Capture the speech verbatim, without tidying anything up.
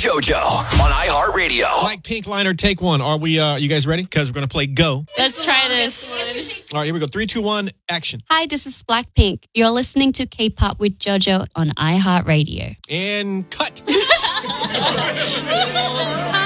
JoJo on iHeartRadio. Mike Pinkliner, take one. Are we? Uh, you guys ready? Because we're going to play Go. Let's try this. All right, here we go. Three, two, one, action. Hi, this is Blackpink. You're listening to K-pop with JoJo on iHeartRadio. And cut.